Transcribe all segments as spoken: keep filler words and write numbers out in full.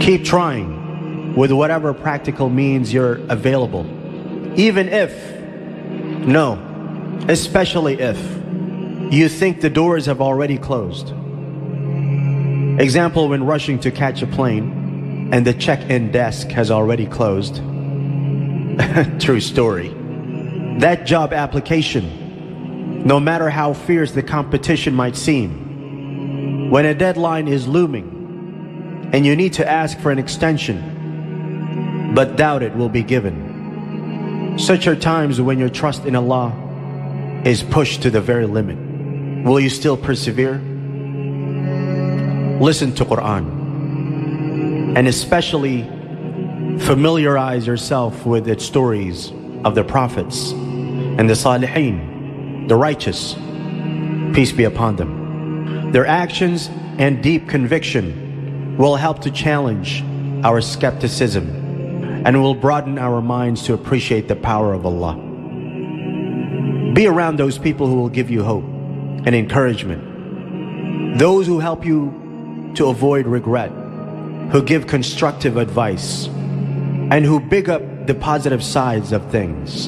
Keep trying with whatever practical means you're available. Even if, no, especially if, you think the doors have already closed. Example, when rushing to catch a plane and the check-in desk has already closed. True story. That job application, no matter how fierce the competition might seem, when a deadline is looming and you need to ask for an extension, but doubt it will be given. Such are times when your trust in Allah is pushed to the very limit. Will you still persevere? Listen to Quran, and especially familiarize yourself with its stories of the prophets and the Salihin, the righteous, peace be upon them. Their actions and deep conviction will help to challenge our skepticism and will broaden our minds to appreciate the power of Allah. Be around those people who will give you hope and encouragement, those who help you to avoid regret, who give constructive advice, and who big up the positive sides of things.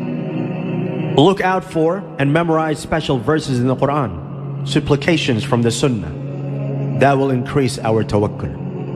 Look out for and memorize special verses in the Quran, supplications from the Sunnah, that will increase our tawakkul.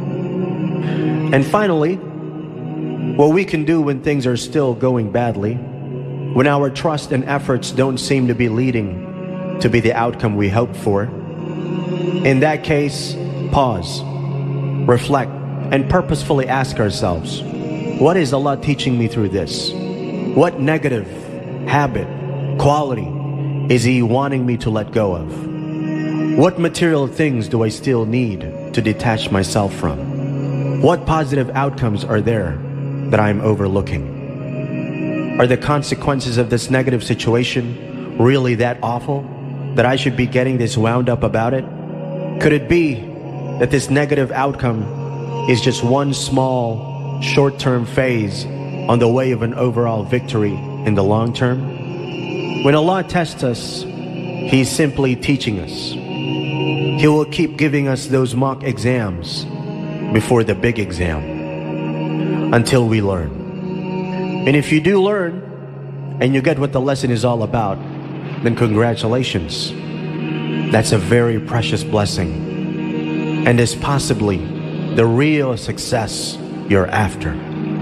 And finally, what we can do when things are still going badly, when our trust and efforts don't seem to be leading to be the outcome we hoped for, in that case, pause, reflect, and purposefully ask ourselves, what is Allah teaching me through this? What negative habit, quality is He wanting me to let go of? What material things do I still need to detach myself from? What positive outcomes are there that I'm overlooking? Are the consequences of this negative situation really that awful that I should be getting this wound up about it? Could it be that this negative outcome is just one small, short-term phase on the way of an overall victory in the long term? When Allah tests us, He's simply teaching us. He will keep giving us those mock exams before the big exam until we learn. And if you do learn and you get what the lesson is all about, then congratulations. That's a very precious blessing, and is possibly the real success you're after.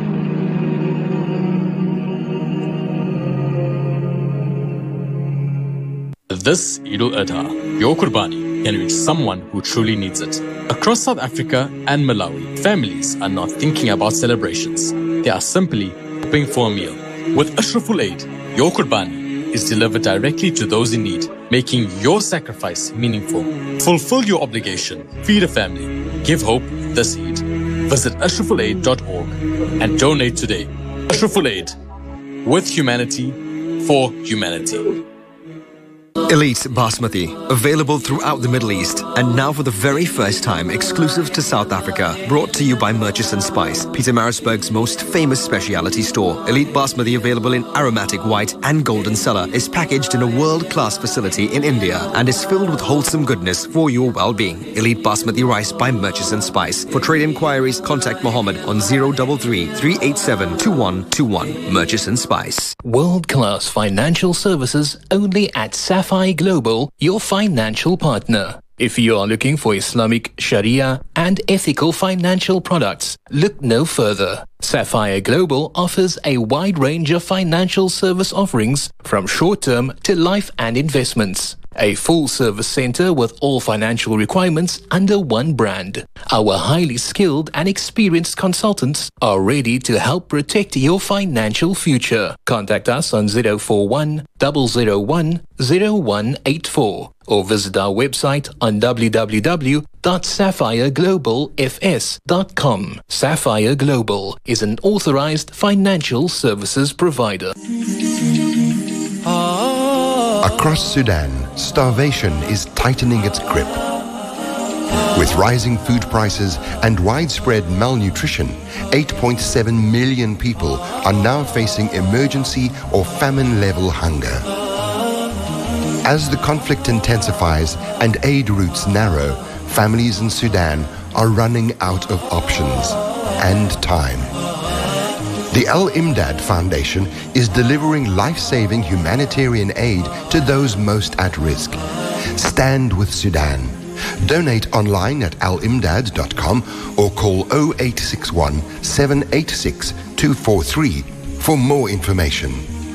This Eid al-Adha, your Qurbani can reach someone who truly needs it. Across South Africa and Malawi, families are not thinking about celebrations. They are simply hoping for a meal. With Ashraful Aid, your Qurbani is delivered directly to those in need, making your sacrifice meaningful. Fulfill your obligation, feed a family, give hope this Eid. Visit ashraful aid dot org and donate today. Ashraful Aid, with humanity, for humanity. Elite Basmati, available throughout the Middle East, and now for the very first time exclusive to South Africa, brought to you by Murchison Spice, Pietermaritzburg's most famous specialty store. Elite Basmati, available in aromatic white and golden cellar, is packaged in a world-class facility in India and is filled with wholesome goodness for your well-being. Elite Basmati rice by Murchison Spice. For trade inquiries, contact Mohammed on zero three three, three eight seven, two one two one. Murchison Spice. World-class financial services only at Sapphire Global, your financial partner. If you are looking for Islamic, Sharia and ethical financial products, look no further. Sapphire Global offers a wide range of financial service offerings from short-term to life and investments. A full-service center with all financial requirements under one brand. Our highly skilled and experienced consultants are ready to help protect your financial future. Contact us on zero four one, zero zero one, zero one eight four or visit our website on w w w dot sapphire global f s dot com. Sapphire Global is an authorized financial services provider. Across Sudan, starvation is tightening its grip. With rising food prices and widespread malnutrition, eight point seven million people are now facing emergency or famine-level hunger. As the conflict intensifies and aid routes narrow, families in Sudan are running out of options and time. The Al-Imdad Foundation is delivering life-saving humanitarian aid to those most at risk. Stand with Sudan. Donate online at al imdad dot com or call oh eight six one, seven eight six, two four three for more information.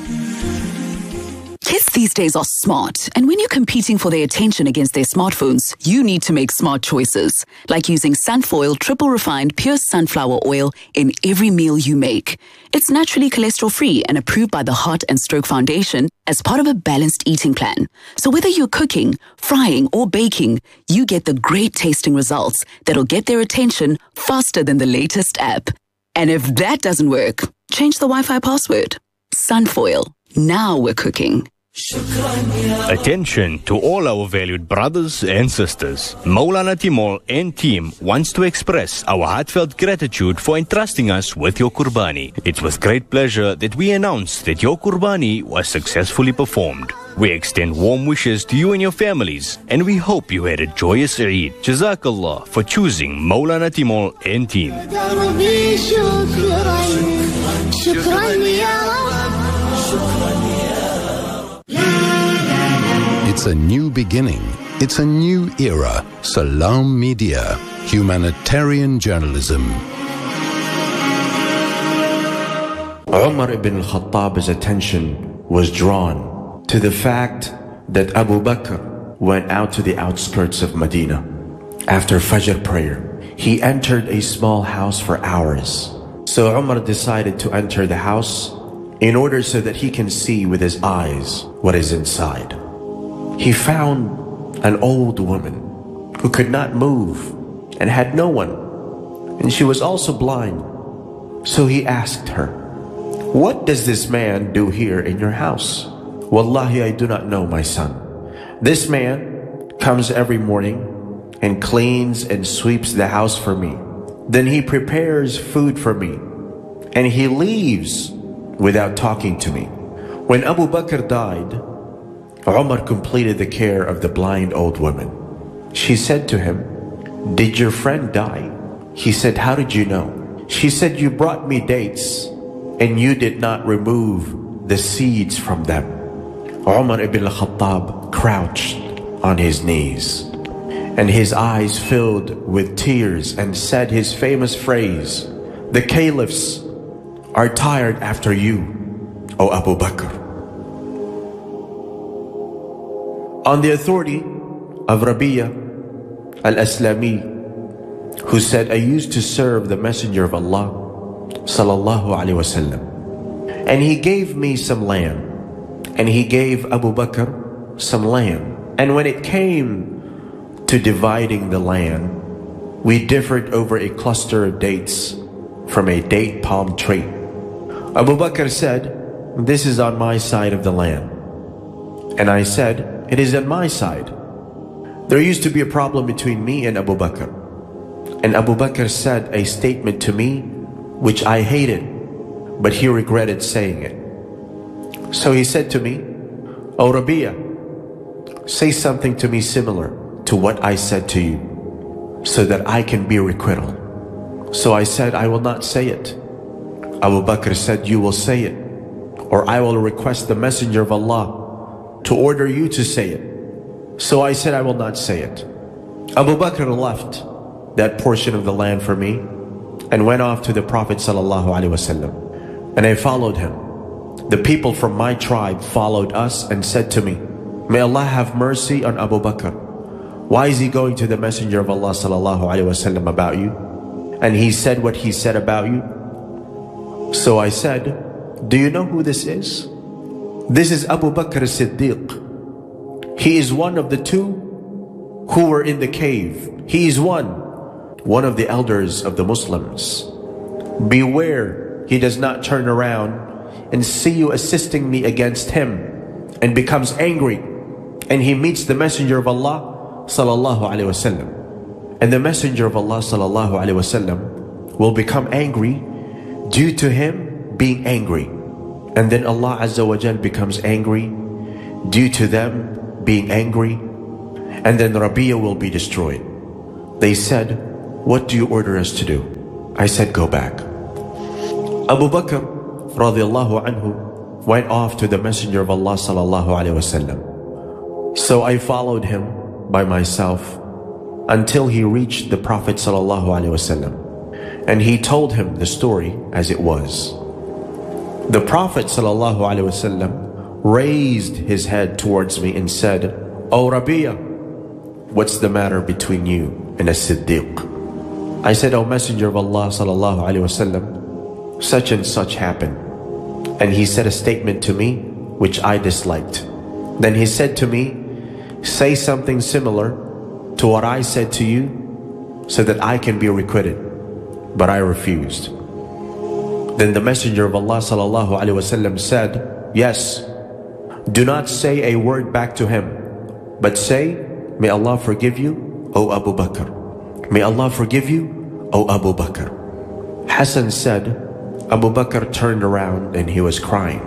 Kids these days are smart, and when you're competing for their attention against their smartphones, you need to make smart choices, like using Sunfoil triple refined pure sunflower oil in every meal you make. It's naturally cholesterol-free and approved by the Heart and Stroke Foundation as part of a balanced eating plan. So whether you're cooking, frying, or baking, you get the great tasting results that'll get their attention faster than the latest app. And if that doesn't work, change the Wi-Fi password. Sunfoil. Now we're cooking. Attention to all our valued brothers and sisters. Maulana Timol and team wants to express our heartfelt gratitude for entrusting us with your Qurbani. It's with great pleasure that we announce that your Qurbani was successfully performed. We extend warm wishes to you and your families, and we hope you had a joyous Eid. Jazakallah for choosing Maulana Timol and team. It's a new beginning. It's a new era. Salam Media. Humanitarian journalism. Umar ibn al-Khattab's attention was drawn to the fact that Abu Bakr went out to the outskirts of Medina. After Fajr prayer, he entered a small house for hours. So Umar decided to enter the house in order so that he can see with his eyes what is inside. He found an old woman who could not move and had no one, and she was also blind. So he asked her, "What does this man do here in your house?" "Wallahi, I do not know, my son. This man comes every morning and cleans and sweeps the house for me. Then he prepares food for me, and he leaves without talking to me." When Abu Bakr died, Umar completed the care of the blind old woman. She said to him, "Did your friend die?" He said, "How did you know?" She said, "You brought me dates and you did not remove the seeds from them." Umar ibn al-Khattab crouched on his knees and his eyes filled with tears and said his famous phrase, "The caliphs are tired after you, O Abu Bakr." On the authority of Rabi'a al-Aslami, who said, "I used to serve the Messenger of Allah sallallahu alaihi wasallam, and he gave me some land, and he gave Abu Bakr some land. And when it came to dividing the land, we differed over a cluster of dates from a date palm tree. Abu Bakr said, 'This is on my side of the land.' And I said, 'It is on my side.' There used to be a problem between me and Abu Bakr. And Abu Bakr said a statement to me which I hated, but he regretted saying it. So he said to me, 'O Rabi'a, say something to me similar to what I said to you, so that I can be requital.' So I said, 'I will not say it.' Abu Bakr said, 'You will say it, or I will request the Messenger of Allah to order you to say it.' So I said, 'I will not say it.' Abu Bakr left that portion of the land for me and went off to the Prophet sallallahu alaihi wasallam, and I followed him. The people from my tribe followed us and said to me, 'May Allah have mercy on Abu Bakr. Why is he going to the Messenger of Allah sallallahu alaihi wasallam about you? And he said what he said about you.' So I said, 'Do you know who this is? This is Abu Bakr as-Siddiq. He is one of the two who were in the cave. He is one, one of the elders of the Muslims. Beware he does not turn around and see you assisting me against him and becomes angry, and he meets the Messenger of Allah sallallahu alaihi wasallam. And the Messenger of Allah sallallahu alaihi wasallam will become angry due to him being angry. And then Allah Azza wa Jal becomes angry due to them being angry. And then Rabi'a will be destroyed." They said, what do you order us to do? I said, go back. Abu Bakr radiallahu anhu went off to the Messenger of Allah sallallahu alaihi wasallam. So I followed him by myself until he reached the Prophet sallallahu alaihi wasallam, and he told him the story as it was. The Prophet sallallahu alaihi wasallam raised his head towards me and said, "O Rabi'a, what's the matter between you and a Siddiq?" I said, "O Messenger of Allah sallallahu alaihi wasallam, such and such happened." And he said a statement to me which I disliked. Then he said to me, "Say something similar to what I said to you so that I can be requited." But I refused. Then the Messenger of Allah sallallahu alaihi wasallam said, "Yes, do not say a word back to him, but say, 'May Allah forgive you, O Abu Bakr. May Allah forgive you, O Abu Bakr.'" Hassan said, Abu Bakr turned around and he was crying.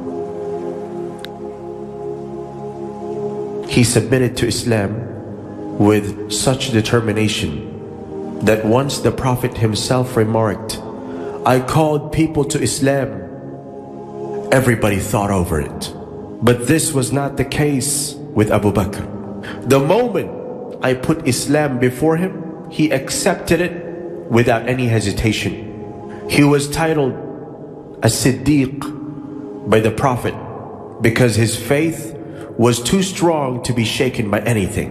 He submitted to Islam with such determination that once the Prophet himself remarked, "I called people to Islam," everybody thought over it. But this was not the case with Abu Bakr. The moment I put Islam before him, he accepted it without any hesitation. He was titled a Siddiq by the Prophet because his faith was too strong to be shaken by anything.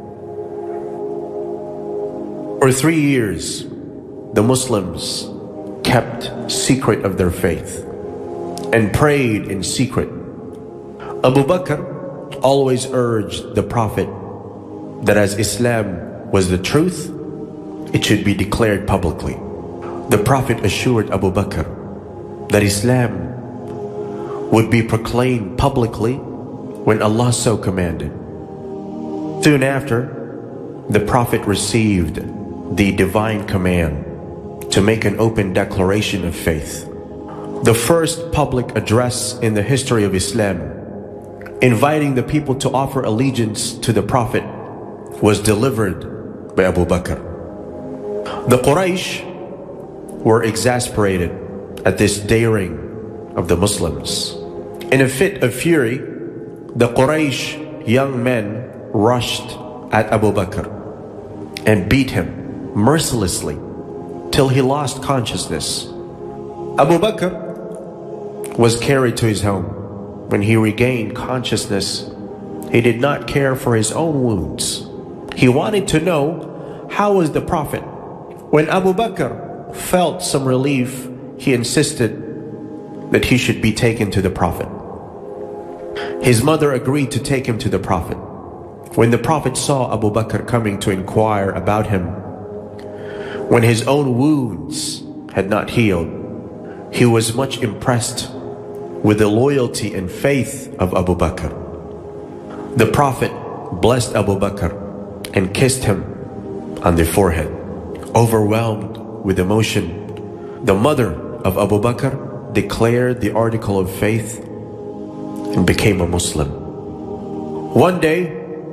For three years, the Muslims kept secret of their faith and prayed in secret. Abu Bakr always urged the Prophet that as Islam was the truth, it should be declared publicly. The Prophet assured Abu Bakr that Islam would be proclaimed publicly when Allah so commanded. Soon after, the Prophet received the divine command to make an open declaration of faith. The first public address in the history of Islam, inviting the people to offer allegiance to the Prophet, was delivered by Abu Bakr. The Quraysh were exasperated at this daring of the Muslims. In a fit of fury, the Quraysh young men rushed at Abu Bakr and beat him mercilessly till he lost consciousness. Abu Bakr was carried to his home. When he regained consciousness, he did not care for his own wounds. He wanted to know how was the Prophet. When Abu Bakr felt some relief, he insisted that he should be taken to the Prophet. His mother agreed to take him to the Prophet. When the Prophet saw Abu Bakr coming to inquire about him, when his own wounds had not healed, he was much impressed with the loyalty and faith of Abu Bakr. The Prophet blessed Abu Bakr and kissed him on the forehead. Overwhelmed with emotion, the mother of Abu Bakr declared the article of faith and became a Muslim. One day,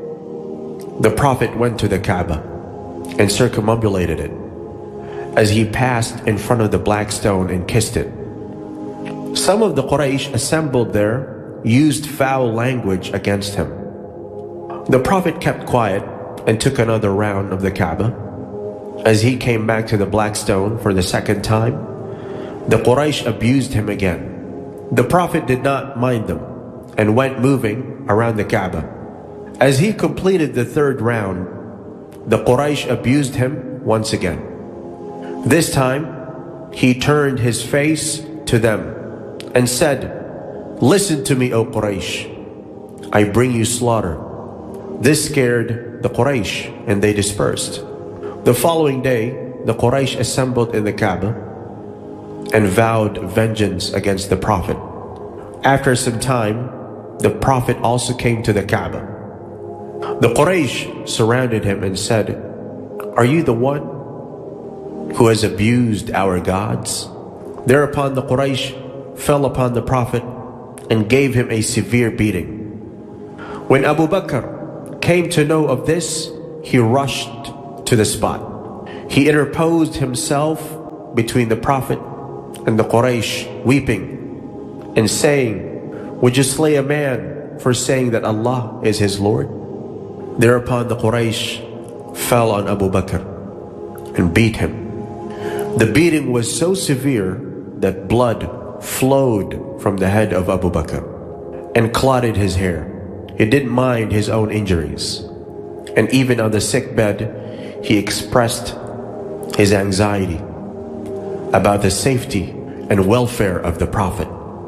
the Prophet went to the Kaaba and circumambulated it. As he passed in front of the black stone and kissed it, some of the Quraysh assembled there used foul language against him. The Prophet kept quiet and took another round of the Kaaba. As he came back to the black stone for the second time, the Quraysh abused him again. The Prophet did not mind them and went moving around the Kaaba. As he completed the third round, the Quraysh abused him once again. This time, he turned his face to them and said, "Listen to me, O Quraysh. I bring you slaughter." This scared the Quraysh and they dispersed. The following day, the Quraysh assembled in the Kaaba and vowed vengeance against the Prophet. After some time, the Prophet also came to the Kaaba. The Quraysh surrounded him and said, "Are you the one who has abused our gods?" Thereupon the Quraysh fell upon the Prophet and gave him a severe beating. When Abu Bakr came to know of this, he rushed to the spot. He interposed himself between the Prophet and the Quraysh, weeping and saying, "Would you slay a man for saying that Allah is his Lord?" Thereupon the Quraysh fell on Abu Bakr and beat him. The beating was so severe that blood flowed from the head of Abu Bakr and clotted his hair. He didn't mind his own injuries. And even on the sick bed, he expressed his anxiety about the safety and welfare of the Prophet.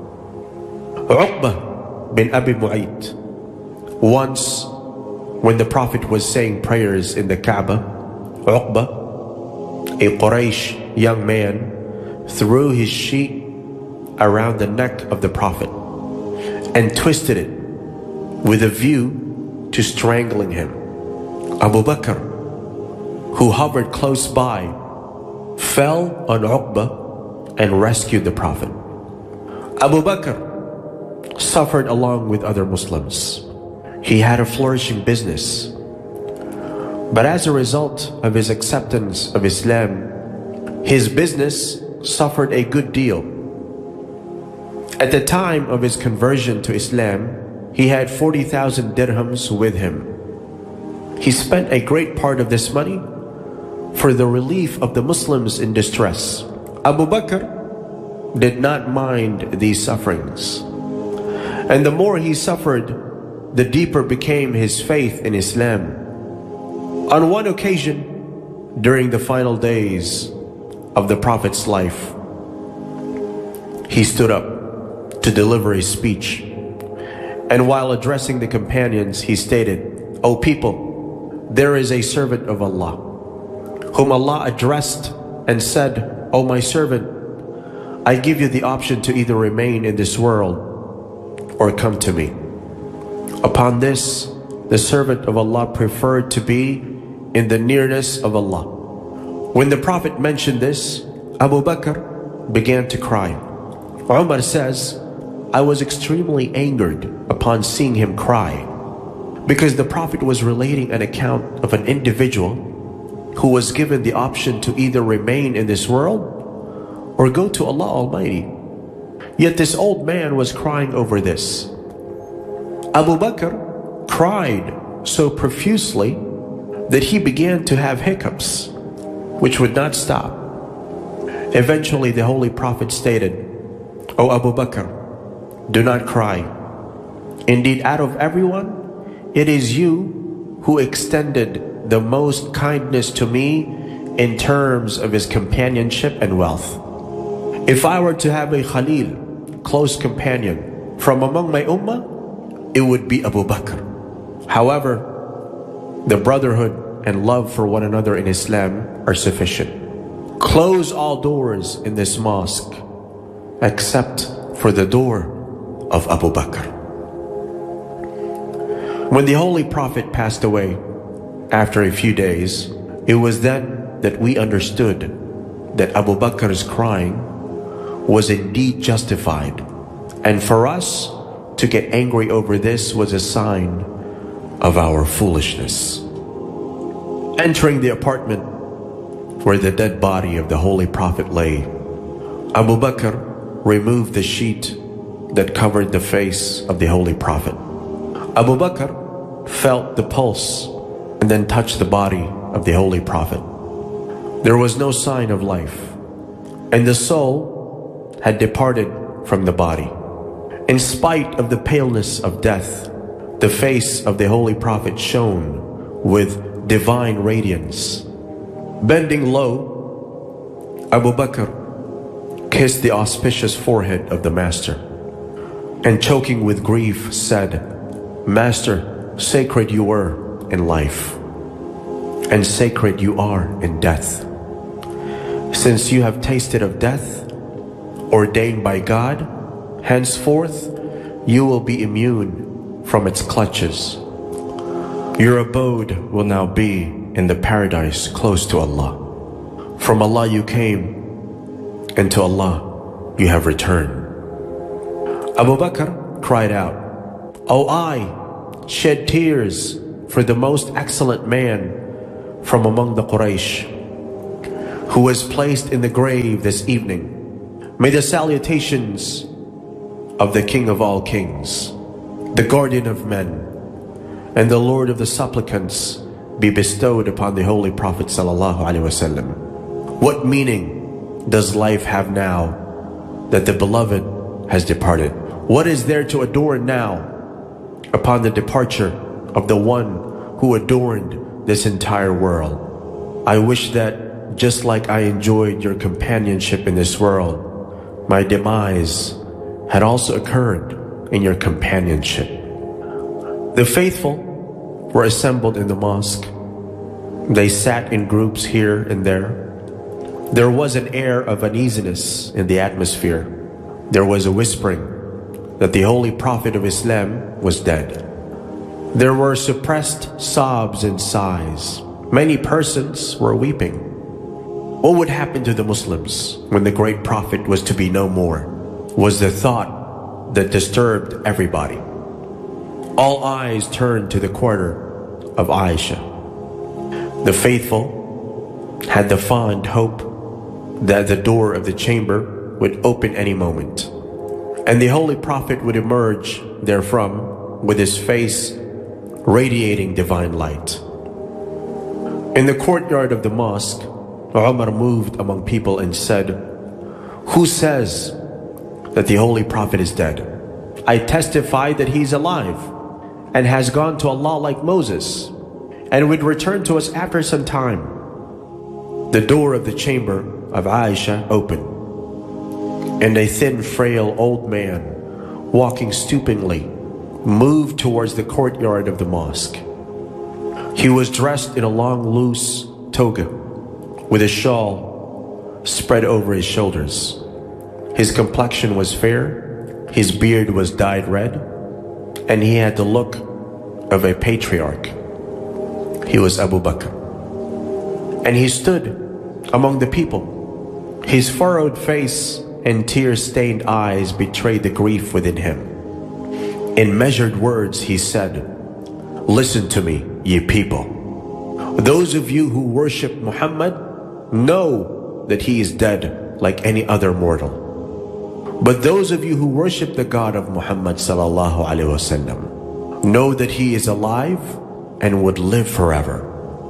Uqbah bin Abi Mu'ayt, once when the Prophet was saying prayers in the Kaaba, Uqbah, a Quraysh young man, threw his sheet around the neck of the Prophet and twisted it with a view to strangling him. Abu Bakr, who hovered close by, fell on Uqbah and rescued the Prophet. Abu Bakr suffered along with other Muslims. He had a flourishing business. But as a result of his acceptance of Islam, his business suffered a good deal. At the time of his conversion to Islam, he had forty thousand dirhams with him. He spent a great part of this money for the relief of the Muslims in distress. Abu Bakr did not mind these sufferings. And the more he suffered, the deeper became his faith in Islam. On one occasion, during the final days of the Prophet's life, he stood up to deliver his speech. And while addressing the companions, he stated, "O people, there is a servant of Allah, whom Allah addressed and said, 'O my servant, I give you the option to either remain in this world or come to me.' Upon this, the servant of Allah preferred to be in the nearness of Allah. When the Prophet mentioned this, Abu Bakr began to cry. Umar says, I was extremely angered upon seeing him cry, because the Prophet was relating an account of an individual who was given the option to either remain in this world or go to Allah Almighty. Yet this old man was crying over this. Abu Bakr cried so profusely that he began to have hiccups, which would not stop. Eventually the Holy Prophet stated, "O Abu Bakr, do not cry. Indeed, out of everyone, it is you who extended the most kindness to me in terms of his companionship and wealth. If I were to have a Khalil, close companion, from among my ummah, it would be Abu Bakr. However, the brotherhood and love for one another in Islam are sufficient. Close all doors in this mosque except for the door of Abu Bakr." When the Holy Prophet passed away, after a few days, it was then that we understood that Abu Bakr's crying was indeed justified, and for us to get angry over this was a sign of our foolishness. Entering the apartment where the dead body of the Holy Prophet lay, Abu Bakr removed the sheet that covered the face of the Holy Prophet. Abu Bakr felt the pulse and then touched the body of the Holy Prophet. There was no sign of life, and the soul had departed from the body. In spite of the paleness of death, the face of the Holy Prophet shone with divine radiance. Bending low, Abu Bakr kissed the auspicious forehead of the Master, and choking with grief said, "Master, sacred you were in life, and sacred you are in death. Since you have tasted of death, ordained by God, henceforth you will be immune from its clutches. Your abode will now be in the paradise close to Allah. From Allah you came, and to Allah you have returned." Abu Bakr cried out, "O I, shed tears for the most excellent man from among the Quraysh, who was placed in the grave this evening. May the salutations of the King of all kings, the guardian of men, and the Lord of the supplicants be bestowed upon the Holy Prophet sallallahu alaihi wasallam. What meaning does life have now that the beloved has departed? What is there to adorn now upon the departure of the one who adorned this entire world? I wish that just like I enjoyed your companionship in this world, my demise had also occurred in your companionship. The faithful were assembled in the mosque. They sat in groups here and there. There was an air of uneasiness in the atmosphere. There was a whispering that the Holy Prophet of Islam was dead. There were suppressed sobs and sighs. Many persons were weeping. What would happen to the Muslims when the great Prophet was to be no more? Was the thought that disturbed everybody. All eyes turned to the quarter of Aisha. The faithful had the fond hope that the door of the chamber would open any moment, and the Holy Prophet would emerge therefrom with his face radiating divine light. In the courtyard of the mosque, Umar moved among people and said, "Who says that the Holy Prophet is dead? I testify that he's alive and has gone to Allah like Moses and would return to us after some time." The door of the chamber of Aisha opened, and a thin, frail old man, walking stoopingly, moved towards the courtyard of the mosque. He was dressed in a long, loose toga with a shawl spread over his shoulders. His complexion was fair, his beard was dyed red, and he had the look of a patriarch. He was Abu Bakr. And he stood among the people. His furrowed face and tear-stained eyes betrayed the grief within him. In measured words he said, "Listen to me, ye people. Those of you who worship Muhammad know that he is dead like any other mortal. But those of you who worship the God of Muhammad sallallahu alaihi wasallam know that he is alive and would live forever."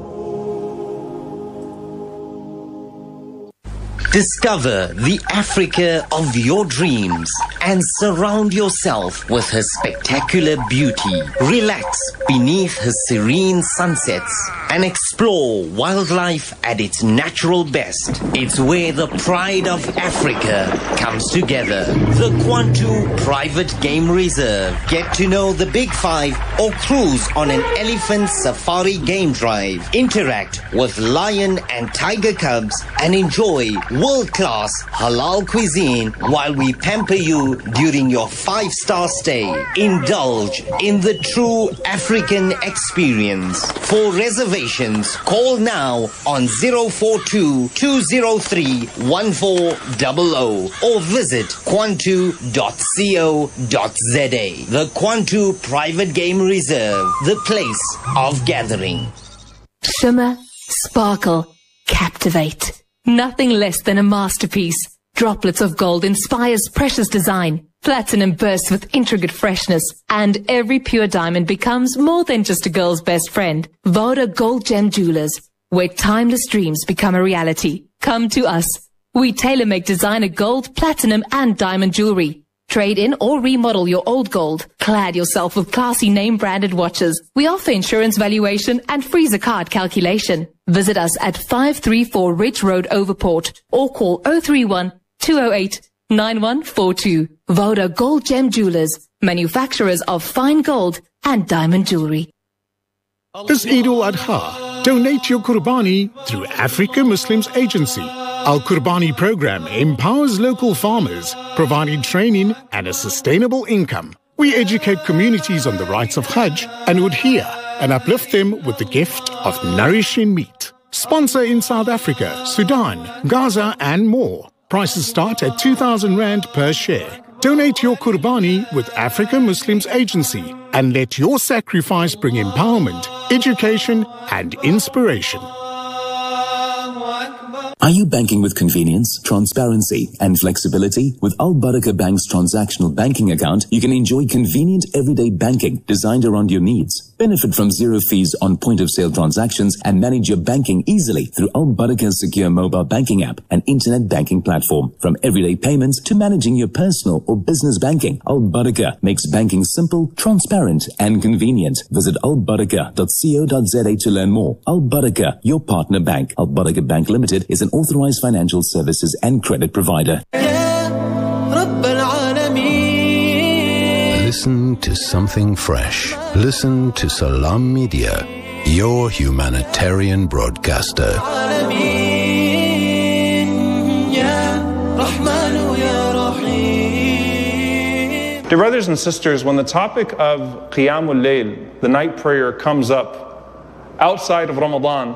Discover the Africa of your dreams and surround yourself with her spectacular beauty. Relax beneath her serene sunsets and explore wildlife at its natural best. It's where the pride of Africa comes together. The Kwantu Private Game Reserve. Get to know the Big Five or cruise on an elephant safari game drive. Interact with lion and tiger cubs and enjoy world-class halal cuisine while we pamper you during your five-star stay. Indulge in the true African experience. For reservations, call now on zero four two, two zero three, one four zero zero or visit kwantu dot co dot za. The Kwantu Private Game Reserve, the place of gathering. Shimmer, sparkle, captivate. Nothing less than a masterpiece. Droplets of gold inspires precious design. Platinum bursts with intricate freshness. And every pure diamond becomes more than just a girl's best friend. Voda Gold Gem Jewelers, where timeless dreams become a reality. Come to us. We tailor-make designer gold, platinum and diamond jewelry. Trade in or remodel your old gold. Clad yourself with classy name-branded watches. We offer insurance valuation and freezer card calculation. Visit us at five three four Ridge Road, Overport, or call zero three one, two zero eight, nine one four two. Voda Gold Gem Jewelers, manufacturers of fine gold and diamond jewelry. This Eid al-Adha, donate your Qurbani through Africa Muslims Agency. Our Qurbani program empowers local farmers, providing training and a sustainable income. We educate communities on the rights of Hajj and adhere and uplift them with the gift of nourishing meat. Sponsor in South Africa, Sudan, Gaza and more. Prices start at two thousand rand per share. Donate your Qurbani with Africa Muslims Agency and let your sacrifice bring empowerment, education and inspiration. Are you banking with convenience, transparency, and flexibility? With Al Barakah Bank's transactional banking account, you can enjoy convenient everyday banking designed around your needs. Benefit from zero fees on point-of-sale transactions and manage your banking easily through Al Barakah's secure mobile banking app and internet banking platform. From everyday payments to managing your personal or business banking, Al Barakah makes banking simple, transparent, and convenient. Visit al barakah dot co dot za to learn more. Al Barakah, your partner bank. Al Barakah Bank Limited is an authorized financial services and credit provider. Listen to something fresh. Listen to Salam Media, your humanitarian broadcaster. Dear brothers and sisters, when the topic of Qiyamul Layl, the night prayer, comes up outside of Ramadan,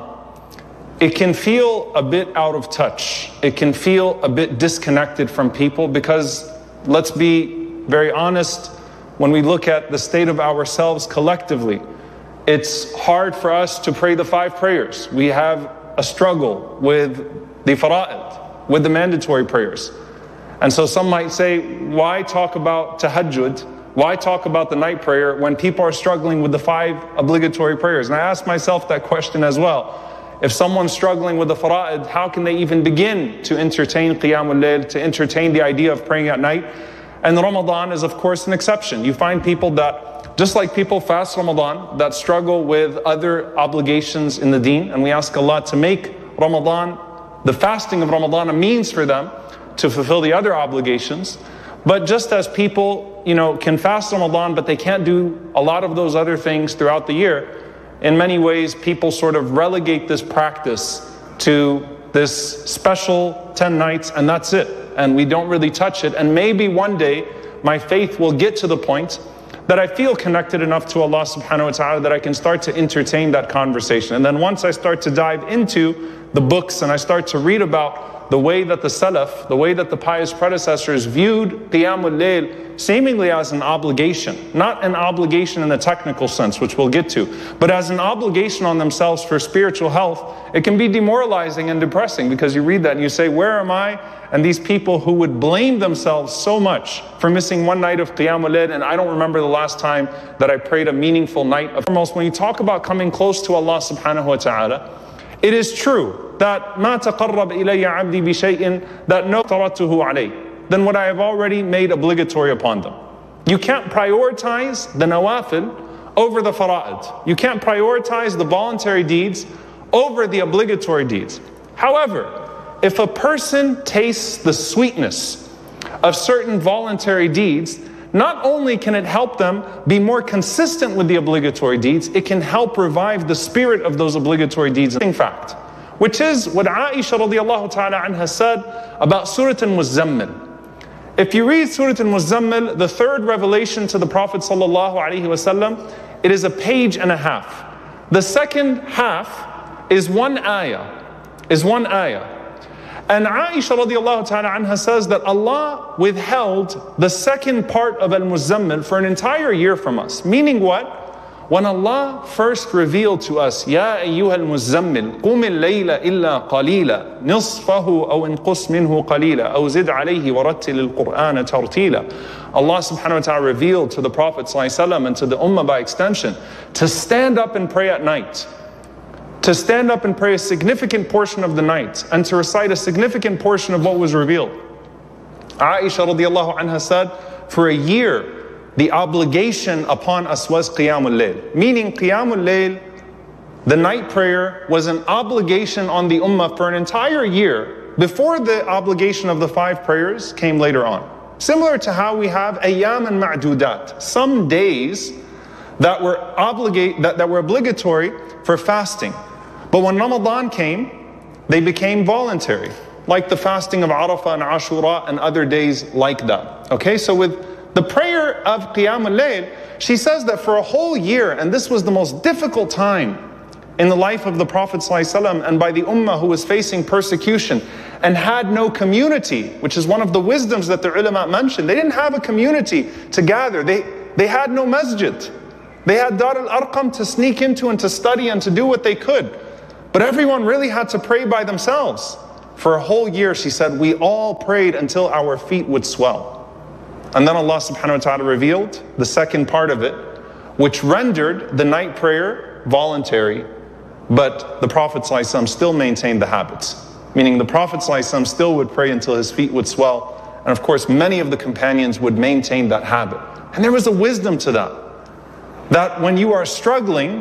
it can feel a bit out of touch. It can feel a bit disconnected from people because, let's be very honest, when we look at the state of ourselves collectively, it's hard for us to pray the five prayers. We have a struggle with the fara'id, with the mandatory prayers. And so some might say, why talk about tahajjud? Why talk about the night prayer when people are struggling with the five obligatory prayers? And I ask myself that question as well. If someone's struggling with the fara'id, how can they even begin to entertain Qiyamul Layl, to entertain the idea of praying at night? And Ramadan is, of course, an exception. You find people that, just like people fast Ramadan, that struggle with other obligations in the deen. And we ask Allah to make Ramadan, the fasting of Ramadan, a means for them to fulfill the other obligations. But just as people, you know, can fast Ramadan, but they can't do a lot of those other things throughout the year, in many ways, people sort of relegate this practice to this special ten nights, and that's it. And we don't really touch it. And maybe one day, my faith will get to the point that I feel connected enough to Allah subhanahu wa ta'ala that I can start to entertain that conversation. And then once I start to dive into the books and I start to read about the way that the Salaf, the way that the pious predecessors viewed Qiyamul Layl seemingly as an obligation, not an obligation in the technical sense, which we'll get to, but as an obligation on themselves for spiritual health, it can be demoralizing and depressing because you read that and you say, where am I? And these people who would blame themselves so much for missing one night of Qiyamul Layl, and I don't remember the last time that I prayed a meaningful night of. Foremost, when you talk about coming close to Allah subhanahu wa ta'ala, it is true that مَا تَقَرَّبْ إِلَيَّ عَبْدِي بِشَيْءٍ that no تَرَتُهُ عَلَيْهِ than what I have already made obligatory upon them. You can't prioritize the nawafil over the fara'id. You can't prioritize the voluntary deeds over the obligatory deeds. However, if a person tastes the sweetness of certain voluntary deeds, not only can it help them be more consistent with the obligatory deeds, it can help revive the spirit of those obligatory deeds. In fact, which is what Aisha radiallahu ta'ala anha said about Surah Al-Muzammil. If you read Surah Al-Muzammil, the third revelation to the Prophet sallallahu alaihi wasallam, it is a page and a half. The second half is one ayah, is one ayah. And Aisha radiallahu ta'ala anha says that Allah withheld the second part of Al-Muzammil for an entire year from us. Meaning what? When Allah first revealed to us, Ya ayyuha al-muzammil, qum al-layla illa qalila, nisfahu aw inqus minhu qalila, aw zid alayhi wa rattil al-Qur'ana tartila. Allah subhanahu wa ta'ala revealed to the Prophet sallallahu alaihi wasallam and to the Ummah by extension, to stand up and pray at night. To stand up and pray a significant portion of the night, and to recite a significant portion of what was revealed. Aisha radiallahu anha said, for a year, the obligation upon us was Qiyamul Layl. Meaning Qiyamul Layl, the night prayer, was an obligation on the Ummah for an entire year before the obligation of the five prayers came later on. Similar to how we have ayyam and ma'dudat, some days that were obligate that, that were obligatory for fasting. But when Ramadan came, they became voluntary, like the fasting of Arafah and Ashura and other days like that. Okay, so with the prayer of Qiyamul Layl, she says that for a whole year, and this was the most difficult time in the life of the Prophet ﷺ and by the Ummah who was facing persecution and had no community, which is one of the wisdoms that the ulama mentioned. They didn't have a community to gather. They, they had no masjid. They had Dar al-Arqam to sneak into and to study and to do what they could. But everyone really had to pray by themselves. For a whole year, she said, we all prayed until our feet would swell. And then Allah subhanahu wa ta'ala revealed the second part of it, which rendered the night prayer voluntary, but the Prophet ﷺ still maintained the habits. Meaning the Prophet ﷺ still would pray until his feet would swell. And of course, many of the companions would maintain that habit. And there was a wisdom to that. That when you are struggling,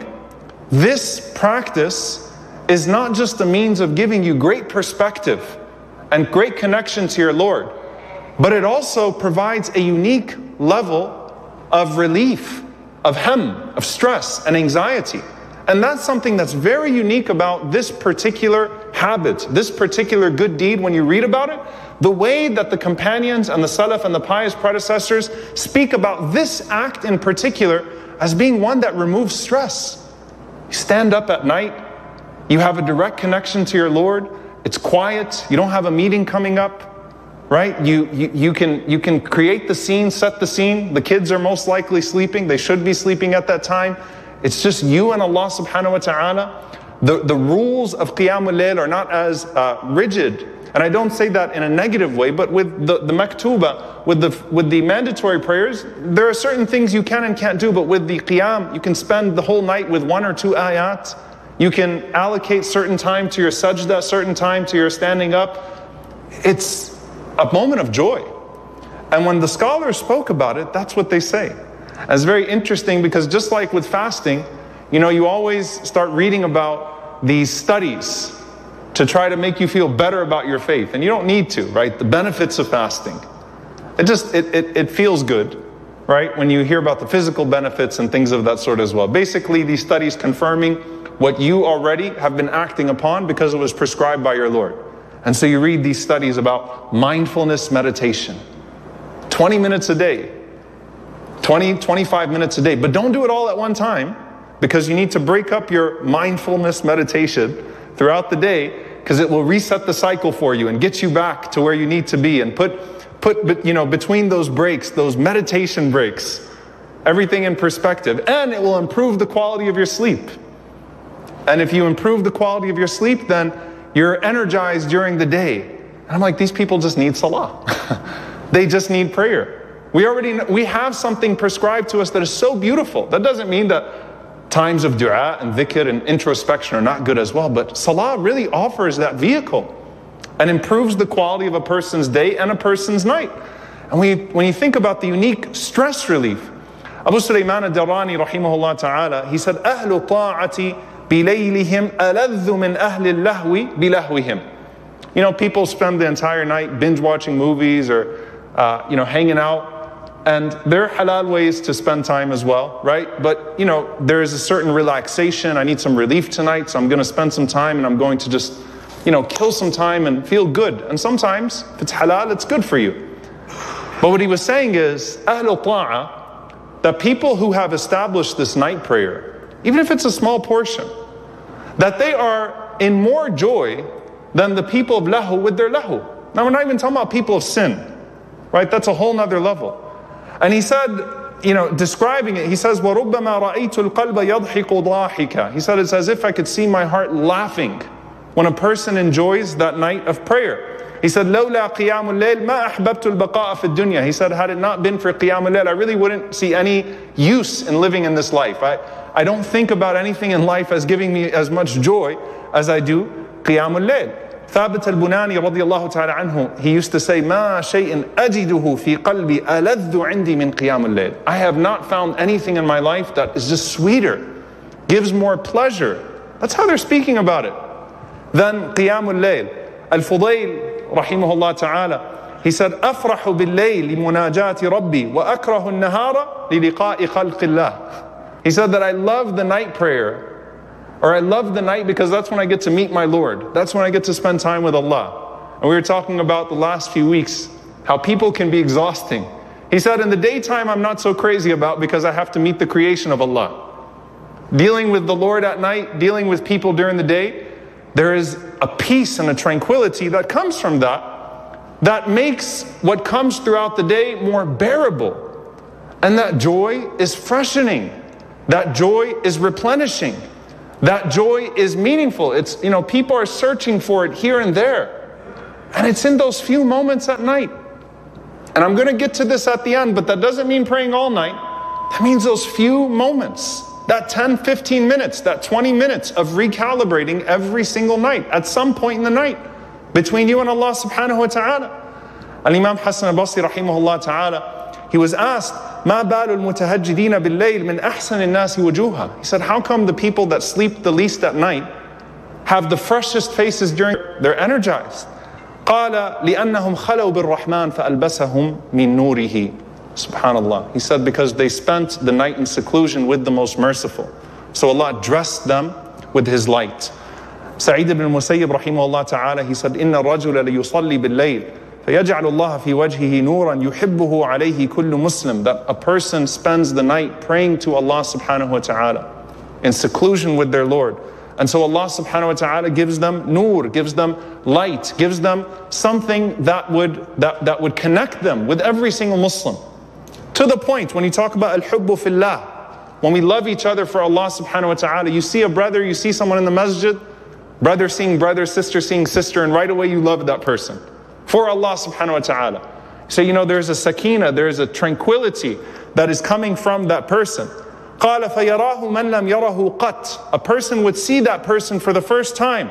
this practice is not just a means of giving you great perspective and great connection to your Lord, but it also provides a unique level of relief, of hem, of stress and anxiety. And that's something that's very unique about this particular habit, this particular good deed. When you read about it, the way that the companions and the Salaf and the pious predecessors speak about this act in particular as being one that removes stress. You stand up at night, you have a direct connection to your Lord, it's quiet, you don't have a meeting coming up, right? You, you, you, can, you can create the scene, set the scene. The kids are most likely sleeping, they should be sleeping at that time. It's just you and Allah subhanahu wa ta'ala. The, the rules of Qiyamul Layl are not as uh, rigid. And I don't say that in a negative way, but with the, the maktuba, with the, with the mandatory prayers, there are certain things you can and can't do, but with the Qiyam, you can spend the whole night with one or two ayat. You can allocate certain time to your sajda, certain time to your standing up. It's a moment of joy. And when the scholars spoke about it, that's what they say. And it's very interesting because just like with fasting, you know, you always start reading about these studies to try to make you feel better about your faith. And you don't need to, right? The benefits of fasting. It just, it, it, it feels good, right? When you hear about the physical benefits and things of that sort as well. Basically, these studies confirming what you already have been acting upon because it was prescribed by your Lord. And so you read these studies about mindfulness meditation. twenty minutes a day. twenty, twenty-five minutes a day. But don't do it all at one time, because you need to break up your mindfulness meditation throughout the day, because it will reset the cycle for you and get you back to where you need to be, and put, put you know, between those breaks, those meditation breaks, everything in perspective. And it will improve the quality of your sleep. And if you improve the quality of your sleep, then you're energized during the day. And I'm like, these people just need salah. They just need prayer. We already know, we have something prescribed to us that is so beautiful. That doesn't mean that times of dua and dhikr and introspection are not good as well. But salah really offers that vehicle and improves the quality of a person's day and a person's night. And when you, when you think about the unique stress relief, Abu Sulaiman al-Darani rahimahullah ta'ala, he said, أهل طاعتي بِلَيْلِهِمْ أَلَذُّ مِنْ أَهْلِ اللَّهْوِ بِلَهْوِهِمْ. You know, people spend the entire night binge watching movies or, uh, you know, hanging out. And there are halal ways to spend time as well, right? But, you know, there is a certain relaxation. I need some relief tonight, so I'm going to spend some time and I'm going to just, you know, kill some time and feel good. And sometimes, if it's halal, it's good for you. But what he was saying is, أهل طاعة, the people who have established this night prayer, even if it's a small portion, that they are in more joy than the people of lahu with their lahu. Now we're not even talking about people of sin, right? That's a whole nother level. And he said, you know, describing it, he says, وَرُبَّمَا رَأَيْتُ الْقَلْبَ يَضْحِقُ ضَاحِكًا. He said, it's as if I could see my heart laughing when a person enjoys that night of prayer. He said, لَوْلَا قِيَامُ اللَّيْلِ مَا أَحْبَبْتُ الْبَقَاءَ فِي الدُّنْيَا. He said, had it not been for Qiyamul Layl, I really wouldn't see any use in living in this life. I, I don't think about anything in life as giving me as much joy as I do Qiyamul Layl. Thabit al-Bunani radiyallahu ta'ala anhu, he used to say, مَا شَيْءٍ أَجِدُهُ فِي قَلْبِي أَلَذُّ عِنْدِي مِنْ قِيَامُ اللَّيْلِ. I have not found anything in my life that is just sweeter, gives more pleasure. That's how they're speaking about it. Then Qiyamul Layl. Al-Fudayl rahimahullah ta'ala, he said, أَفْرَحُ بِاللَّيْلِ لِمُنَاجَاتِ رَبِّي وَأَكْرَهُ النَّهَارَ لِلِقَاءِ خَلْقِ اللَّهِ. He said that I love the night prayer, or I love the night because that's when I get to meet my Lord. That's when I get to spend time with Allah. And we were talking about the last few weeks, how people can be exhausting. He said, in the daytime I'm not so crazy about because I have to meet the creation of Allah. Dealing with the Lord at night, dealing with people during the day, there is a peace and a tranquility that comes from that, that makes what comes throughout the day more bearable. And that joy is freshening. That joy is replenishing. That joy is meaningful. It's, you know, people are searching for it here and there. And it's in those few moments at night. And I'm going to get to this at the end, but that doesn't mean praying all night. That means those few moments, that ten, fifteen minutes, that twenty minutes of recalibrating every single night, at some point in the night, between you and Allah subhanahu wa ta'ala. Al-Imam Hassan al-Basri rahimahullah ta'ala, he was asked, مَا بَالُ الْمُتَهَجِّدِينَ بِاللَّيْلِ مِنْ أَحْسَنِ النَّاسِ وُجُوهًا. He said, how come the people that sleep the least at night have the freshest faces during, they're energized? قال لأنهم خلوا بالرحمن فألبسهم من نوره. Subhanallah. He said because they spent the night in seclusion with the most merciful. So Allah dressed them with His light. Sa'id ibn Musayyib rahimahullah ta'ala, he said, إن الرجل ليصلي بالليل فيجعل الله في وجهه نورا يحبه عليه كل مسلم. That a person spends the night praying to Allah subhanahu wa ta'ala in seclusion with their Lord. And so Allah subhanahu wa ta'ala gives them nur, gives them light, gives them something that would, that, that would connect them with every single Muslim. To the point, when you talk about al-hubbu fillah, when we love each other for Allah subhanahu wa ta'ala, you see a brother, you see someone in the masjid, brother seeing brother, sister seeing sister, and right away you love that person for Allah subhanahu wa ta'ala. So you know there's a sakina, there's a tranquility that is coming from that person. قال فيراه من لم يره قط. A person would see that person for the first time.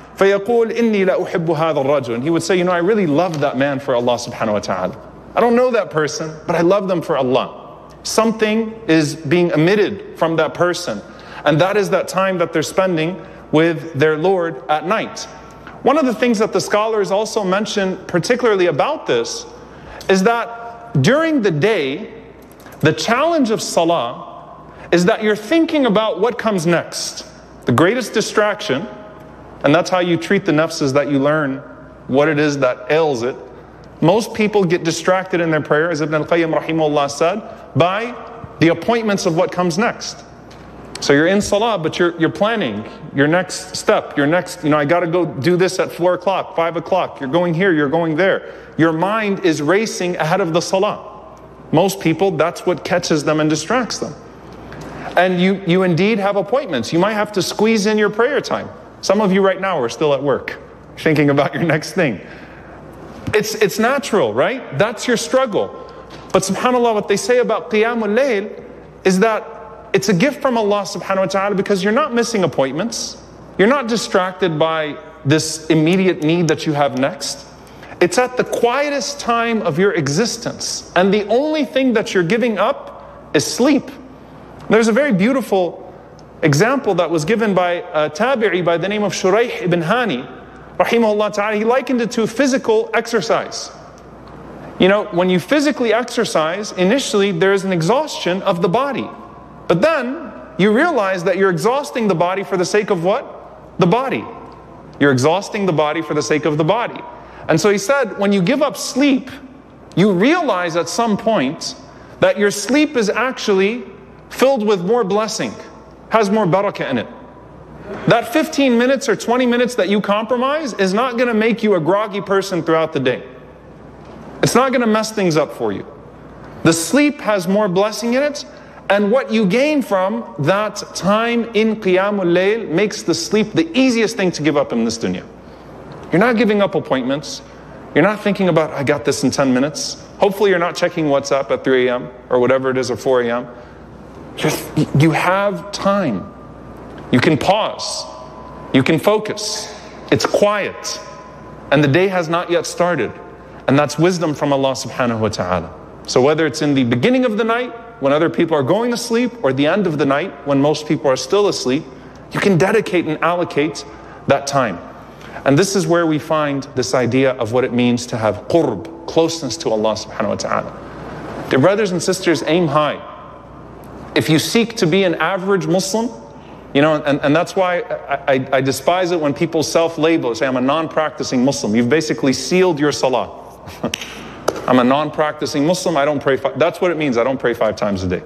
فيقول إني لا أحب هذا الرجل. And he would say, you know, I really love that man for Allah subhanahu wa ta'ala. I don't know that person, but I love them for Allah. Something is being emitted from that person. And that is that time that they're spending with their Lord at night. One of the things that the scholars also mention particularly about this is that during the day, the challenge of salah is that you're thinking about what comes next. The greatest distraction, and that's how you treat the nafs, that you learn what it is that ails it. Most people get distracted in their prayer, as Ibn al-Qayyim rahimahullah said, by the appointments of what comes next. So you're in salah, but you're, you're planning your next step, your next, you know, I got to go do this at four o'clock, five o'clock. You're going here, you're going there. Your mind is racing ahead of the salah. Most people, that's what catches them and distracts them. And you, you indeed have appointments. You might have to squeeze in your prayer time. Some of you right now are still at work, thinking about your next thing. It's, it's natural, right? That's your struggle. But subhanAllah, what they say about Qiyamul Layl is that it's a gift from Allah subhanahu wa ta'ala because you're not missing appointments. You're not distracted by this immediate need that you have next. It's at the quietest time of your existence. And the only thing that you're giving up is sleep. There's a very beautiful example that was given by a tabi'i by the name of Shuraih ibn Hani, rahimahullah ta'ala. He likened it to physical exercise. You know, when you physically exercise, initially there is an exhaustion of the body. But then you realize that you're exhausting the body for the sake of what? The body. You're exhausting the body for the sake of the body. And so he said, when you give up sleep, you realize at some point that your sleep is actually filled with more blessing, has more barakah in it. That fifteen minutes or twenty minutes that you compromise is not going to make you a groggy person throughout the day. It's not going to mess things up for you. The sleep has more blessing in it, and what you gain from that time in Qiyamul Layl makes the sleep the easiest thing to give up in this dunya. You're not giving up appointments. You're not thinking about, I got this in ten minutes. Hopefully you're not checking WhatsApp at three a m or whatever it is, or four a m Just, you have time. You can pause. You can focus. It's quiet. And the day has not yet started. And that's wisdom from Allah subhanahu wa ta'ala. So whether it's in the beginning of the night, when other people are going to sleep, or the end of the night, when most people are still asleep, you can dedicate and allocate that time. And this is where we find this idea of what it means to have qurb, closeness to Allah subhanahu wa ta'ala. Dear brothers and sisters, aim high. If you seek to be an average Muslim, you know, and, and that's why I, I, I despise it when people self-label, say, I'm a non-practicing Muslim. You've basically sealed your salah. I'm a non-practicing Muslim, I don't pray five. That's what it means, I don't pray five times a day.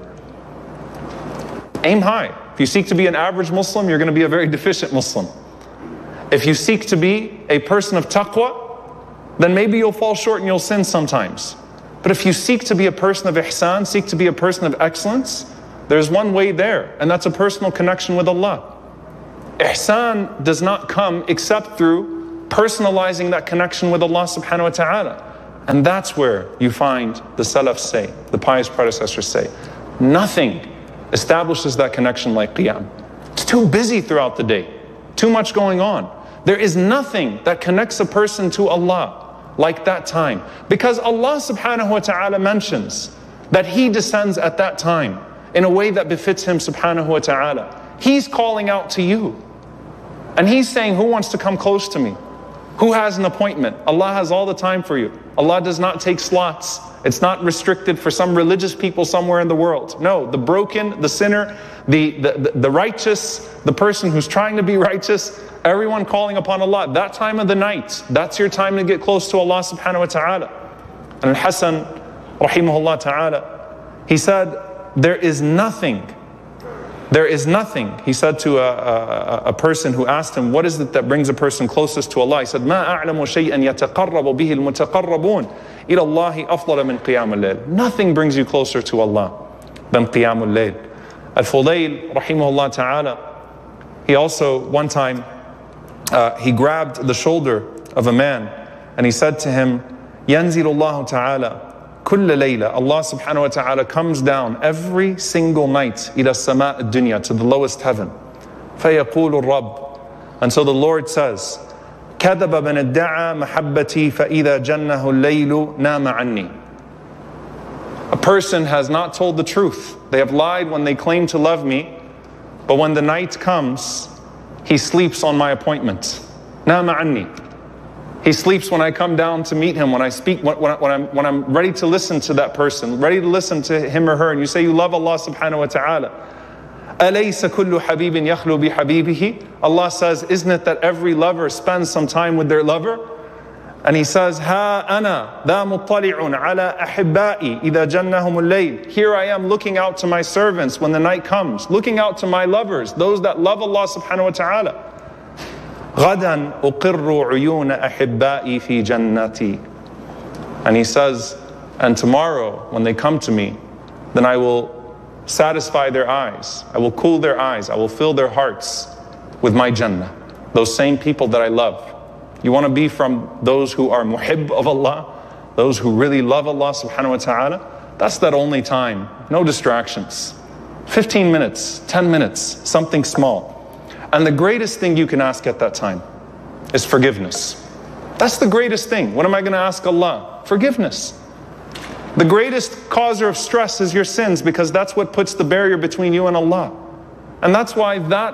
Aim high. If you seek to be an average Muslim, you're going to be a very deficient Muslim. If you seek to be a person of taqwa, then maybe you'll fall short and you'll sin sometimes. But if you seek to be a person of ihsan, seek to be a person of excellence, there's one way there, and that's a personal connection with Allah. Ihsan does not come except through personalizing that connection with Allah subhanahu wa ta'ala. And that's where you find the Salaf say, the pious predecessors say, nothing establishes that connection like Qiyam. It's too busy throughout the day, too much going on. There is nothing that connects a person to Allah like that time. Because Allah subhanahu wa ta'ala mentions that He descends at that time in a way that befits Him subhanahu wa ta'ala. He's calling out to you. And He's saying, who wants to come close to me? Who has an appointment? Allah has all the time for you. Allah does not take slots. It's not restricted for some religious people somewhere in the world. No, the broken, the sinner, the, the, the righteous, the person who's trying to be righteous, everyone calling upon Allah. That time of the night, that's your time to get close to Allah subhanahu wa ta'ala. And Al-Hasan, rahimahullah ta'ala, he said, there is nothing, there is nothing. He said to a, a, a person who asked him, what is it that brings a person closest to Allah? He said, ما أعلم شيئا يتقرب به المتقربون إلى الله أفضل من قيام الليل. Nothing brings you closer to Allah than قيام الليل. Al-Fudayl, rahimahullah ta'ala, he also, one time, uh, he grabbed the shoulder of a man and he said to him, ينزل الله تعالى كل ليلة. Allah subhanahu wa ta'ala comes down every single night إلى السماء الدنيا, to the lowest heaven. فيقول الرب. And so the Lord says, كذب من ادعى محبتي فإذا جنه الليل نام عني. A person has not told the truth. They have lied when they claim to love me, but when the night comes, he sleeps on my appointment. نام عني. He sleeps when I come down to meet him, when I speak, when, when, when, I'm, when I'm ready to listen to that person, ready to listen to him or her, and you say you love Allah subhanahu wa ta'ala. أَلَيْسَ كُلُّ حَبِيبٍ يَخْلُو بِحَبِيبِهِ. Allah says, isn't it that every lover spends some time with their lover? And He says, هَا أَنَا ذَا مُطَّلِعٌ عَلَىٰ أَحِبَّائِي إِذَا جَنَّهُمُ اللَّيْلِ. Here I am looking out to my servants when the night comes, looking out to my lovers, those that love Allah subhanahu wa ta'ala. غَدًا أُقِرُّ عُيُونَ أَحِبَّائِي فِي جَنَّتِي. And He says, and tomorrow when they come to me, then I will satisfy their eyes, I will cool their eyes, I will fill their hearts with my Jannah. Those same people that I love. You want to be from those who are muhib of Allah, those who really love Allah subhanahu wa ta'ala? That's that only time, no distractions. fifteen minutes, ten minutes, something small. And the greatest thing you can ask at that time is forgiveness. That's the greatest thing. What am I going to ask Allah? Forgiveness. The greatest causer of stress is your sins, because that's what puts the barrier between you and Allah. And that's why that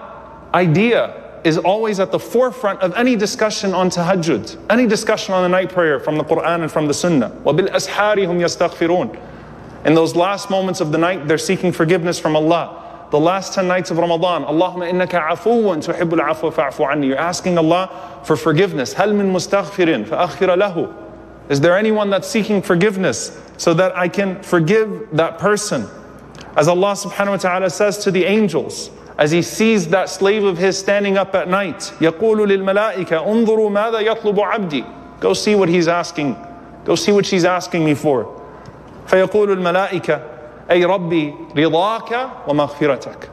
idea is always at the forefront of any discussion on tahajjud, any discussion on the night prayer from the Quran and from the Sunnah. وَبِالْأَسْحَارِ هُمْ يَسْتَغْفِرُونَ. In those last moments of the night, they're seeking forgiveness from Allah. The last ten nights of Ramadan, Allahumma innaka afuwan tuhibbul afwa fa'fu anni. You're asking Allah for forgiveness. هَلْ مِن مُسْتَغْفِرٍ فَأَغْفِرَ لَهُ. Is there anyone that's seeking forgiveness so that I can forgive that person? As Allah subhanahu wa ta'ala says to the angels, as He sees that slave of His standing up at night, يَقُولُ لِلْمَلَائِكَ أُنظُرُوا مَاذَا يَطْلُبُ عَبْدِي. Go see what he's asking. Go see what she's asking me for. فَيَقُولُ الْمَلَائِكَ أي ربي رضاك ومغفرتك.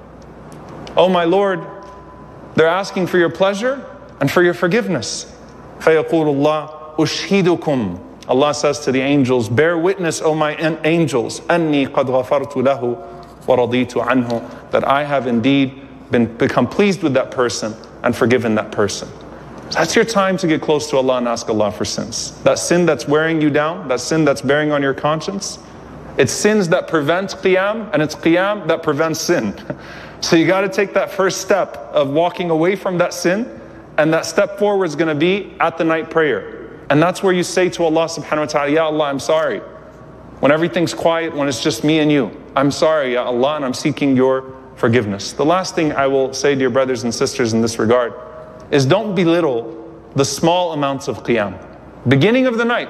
Oh my Lord, they're asking for your pleasure and for your forgiveness. فيقول الله أشهدكم. Allah says to the angels, bear witness, O my angels, أني قد غفرت له ورضيت عنه, that I have indeed been become pleased with that person and forgiven that person. So that's your time to get close to Allah and ask Allah for sins. That sin that's wearing you down, that sin that's bearing on your conscience, it's sins that prevent qiyam, and it's qiyam that prevents sin. So you got to take that first step of walking away from that sin, and that step forward is going to be at the night prayer. And that's where you say to Allah subhanahu wa ta'ala, Ya Allah, I'm sorry. When everything's quiet, when it's just me and you, I'm sorry, Ya Allah, and I'm seeking your forgiveness. The last thing I will say to your brothers and sisters in this regard is don't belittle the small amounts of qiyam. Beginning of the night,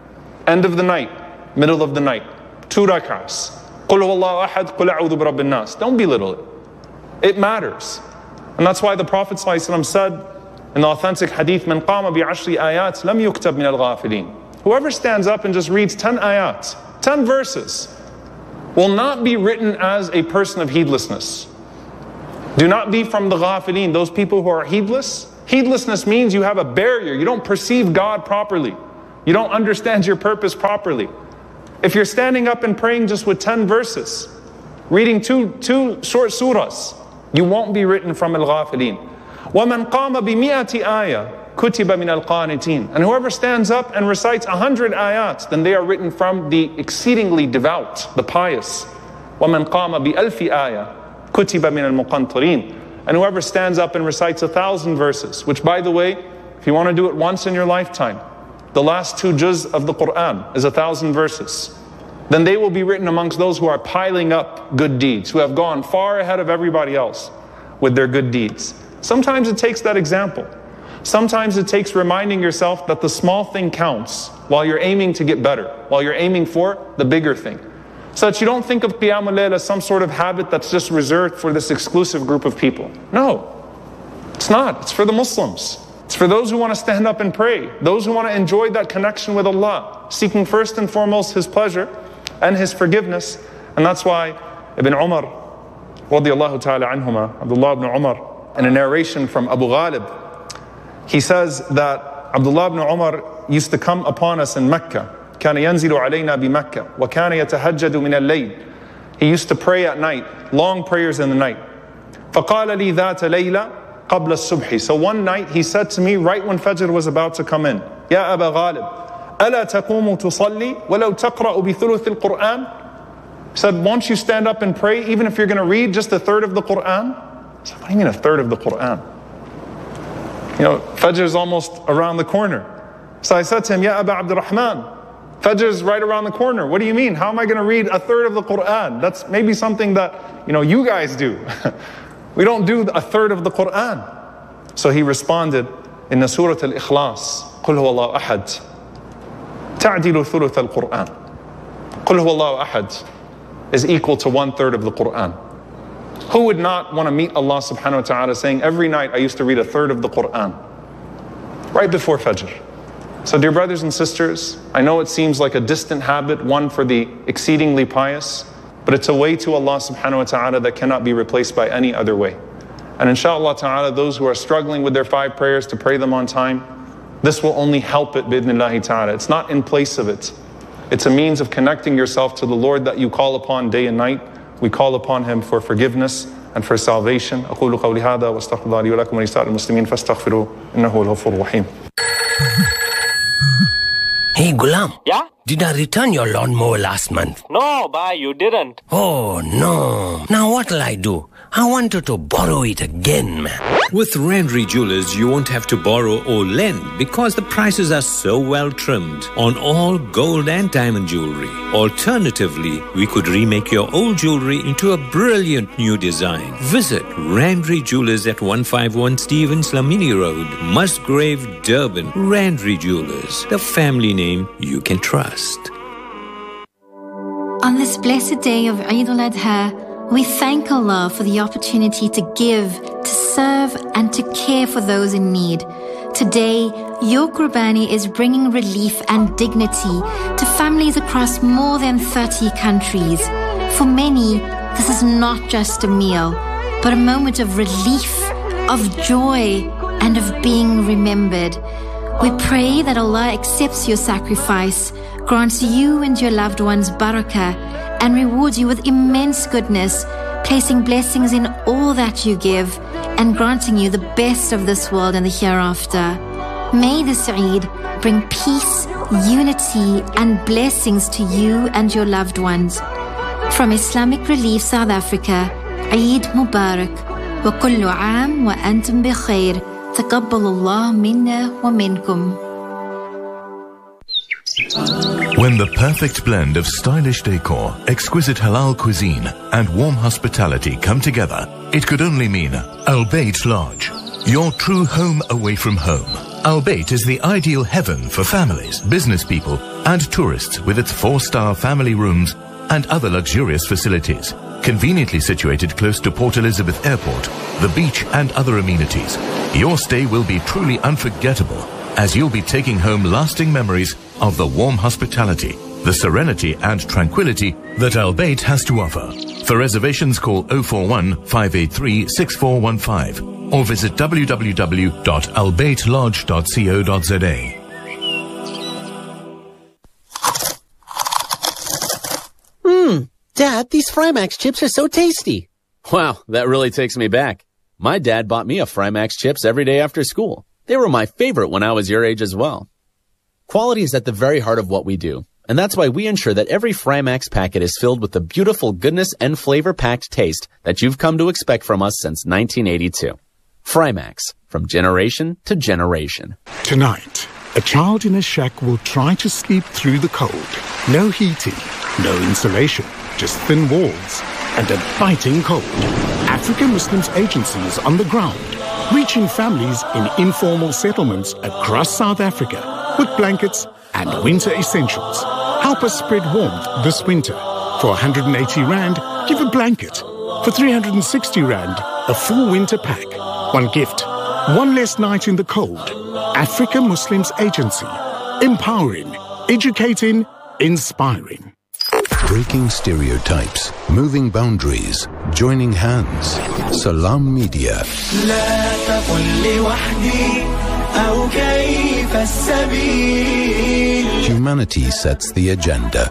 end of the night, middle of the night. Two rak'ahs. قُلْ هُوَ اللَّهُ أَحَدْ قُلْ أَعُوذُ بِرَبِّ النَّاسِ. Don't belittle it. It matters. And that's why the Prophet ﷺ said in the authentic hadith, مَنْ قَامَ بِعَشْرِ آيَاتٍ لَمْ يُكْتَبْ مِنَ الْغَافِلِينَ. Whoever stands up and just reads ten ayats, ten verses, will not be written as a person of heedlessness. Do not be from the ghafilin, those people who are heedless. Heedlessness means you have a barrier. You don't perceive God properly. You don't understand your purpose properly. If you're standing up and praying just with ten verses, reading two, two short surahs, you won't be written from al-ghafilin. وَمَنْ قَامَ بِمِئَةِ آيَةٍ كُتِبَ مِنَ الْقَانِتِينَ. And whoever stands up and recites a hundred ayats, then they are written from the exceedingly devout, the pious. وَمَنْ قَامَ بِأَلْفِ آيَةٍ كُتِبَ مِنَ الْمُقَنْطِرِينَ. And whoever stands up and recites a thousand verses, which by the way, if you want to do it once in your lifetime, the last two juz of the Quran is a thousand verses, then they will be written amongst those who are piling up good deeds, who have gone far ahead of everybody else with their good deeds. Sometimes it takes that example. Sometimes it takes reminding yourself that the small thing counts while you're aiming to get better, while you're aiming for the bigger thing. So that you don't think of Qiyamul Layl as some sort of habit that's just reserved for this exclusive group of people. No, it's not. It's for the Muslims. It's for those who want to stand up and pray, those who want to enjoy that connection with Allah, seeking first and foremost His pleasure and His forgiveness. And that's why Ibn Umar, radiyallahu ta'ala anhuma, Abdullah ibn Umar, in a narration from Abu Ghalib, he says that Abdullah ibn Umar used to come upon us in Mecca. كان ينزل علينا بمكة وكان يتهجد من الليل. He used to pray at night, long prayers in the night. فقال لي ذات ليلة قبل الصبح. So one night he said to me right when Fajr was about to come in, يا أبا غالب ألا تقوم تصلي ولو تقرأ بثلث القرآن. He said, won't you stand up and pray even if you're going to read just a third of the Quran? I said, what do you mean a third of the Quran? You know, Fajr is almost around the corner. So I said to him, Ya Aba Abdurrahman, Fajr is right around the corner. What do you mean? How am I going to read a third of the Quran? That's maybe something that, you know, you guys do. We don't do a third of the Quran. So he responded in Surah Al-Ikhlas, قُلْ هُوَ اللَّهُ أَحَدٌ تَعْدِلُ ثُلُثَ الْقُرْآنِ. قُلْ هُوَ اللَّهُ أَحَدٌ is equal to one third of the Quran. Who would not want to meet Allah subhanahu wa ta'ala saying, every night I used to read a third of the Quran, right before Fajr. So dear brothers and sisters, I know it seems like a distant habit, one for the exceedingly pious, but it's a way to Allah subhanahu wa ta'ala that cannot be replaced by any other way. And inshallah ta'ala, those who are struggling with their five prayers to pray them on time, this will only help it bi'idhnillahi ta'ala. It's not in place of it. It's a means of connecting yourself to the Lord that you call upon day and night. We call upon Him for forgiveness and for salvation. أقول قولي هذا واستغفر الله لي ولكم ولسائر المسلمين فاستغفروه إنه هو الغفور الرحيم. Hey Ghulam. Yeah? Did I return your lawnmower last month? No, bhai, you didn't. Oh no. Now what'll I do? I wanted to borrow it again, man. With Randry Jewelers, you won't have to borrow or lend because the prices are so well trimmed on all gold and diamond jewelry. Alternatively, we could remake your old jewelry into a brilliant new design. Visit Randry Jewelers at one fifty-one Stevens Lamini Road, Musgrave, Durban. Randry Jewelers, the family name you can trust. On this blessed day of Eid al-Adha, we thank Allah for the opportunity to give, to serve, and to care for those in need. Today, your Qurbani is bringing relief and dignity to families across more than thirty countries. For many, this is not just a meal, but a moment of relief, of joy, and of being remembered. We pray that Allah accepts your sacrifice, grants you and your loved ones barakah, and rewards you with immense goodness, placing blessings in all that you give, and granting you the best of this world and the hereafter. May this Eid bring peace, unity, and blessings to you and your loved ones. From Islamic Relief South Africa, Eid Mubarak, wa kullu aam wa antum bi khair. Taqabbal Allah minna wa minkum. When the perfect blend of stylish decor, exquisite halal cuisine, and warm hospitality come together, it could only mean Al Bayt Lodge, your true home away from home. Al Bayt is the ideal heaven for families, business people, and tourists with its four-star family rooms and other luxurious facilities. Conveniently situated close to Port Elizabeth Airport, the beach, and other amenities, your stay will be truly unforgettable, as you'll be taking home lasting memories of the warm hospitality, the serenity and tranquility that Al Bayt has to offer. For reservations, call oh four one, five eight three, six four one five or visit w w w dot al bayt lodge dot co dot z a. Mmm, Dad, these Frymax chips are so tasty. Wow, that really takes me back. My dad bought me a Frymax chips every day after school. They were my favorite when I was your age as well. Quality is at the very heart of what we do, and that's why we ensure that every Frymax packet is filled with the beautiful goodness and flavor-packed taste that you've come to expect from us since nineteen eighty-two. Frymax, from generation to generation. Tonight, a child in a shack will try to sleep through the cold. No heating, no insulation, just thin walls and a biting cold. African Muslims Agency is on the ground, reaching families in informal settlements across South Africa with blankets and winter essentials. Help us spread warmth this winter. For one hundred eighty rand, give a blanket. For three hundred sixty rand, a full winter pack. One gift, one less night in the cold. African Muslims Agency. Empowering, educating, inspiring. Breaking stereotypes, moving boundaries, joining hands. Salam Media. Humanity sets the agenda.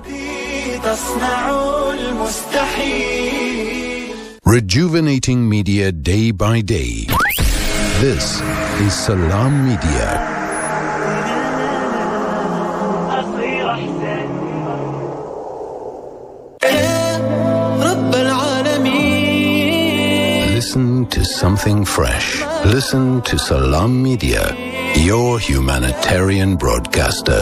Rejuvenating media day by day. This is Salam Media. Listen to something fresh. Listen to Salam Media, your humanitarian broadcaster.